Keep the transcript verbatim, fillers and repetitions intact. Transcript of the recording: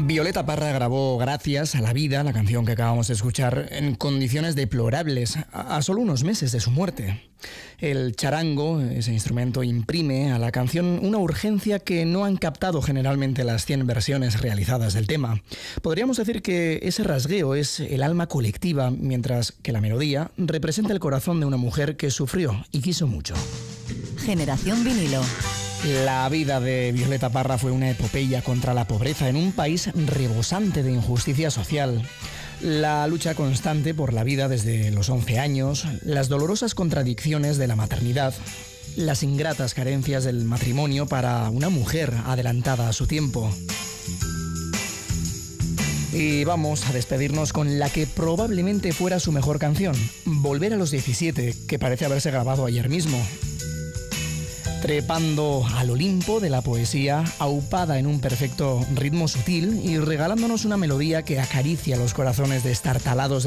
Violeta Parra grabó Gracias a la vida, la canción que acabamos de escuchar, en condiciones deplorables, a solo unos meses de su muerte. El charango, ese instrumento, imprime a la canción una urgencia que no han captado generalmente las cien versiones realizadas del tema. Podríamos decir que ese rasgueo es el alma colectiva, mientras que la melodía representa el corazón de una mujer que sufrió y quiso mucho. Generación Vinilo. La vida de Violeta Parra fue una epopeya contra la pobreza en un país rebosante de injusticia social. La lucha constante por la vida desde los once años, las dolorosas contradicciones de la maternidad, las ingratas carencias del matrimonio para una mujer adelantada a su tiempo. Y vamos a despedirnos con la que probablemente fuera su mejor canción, Volver a los diecisiete, que parece haberse grabado ayer mismo. Trepando al Olimpo de la poesía, aupada en un perfecto ritmo sutil y regalándonos una melodía que acaricia los corazones destartalados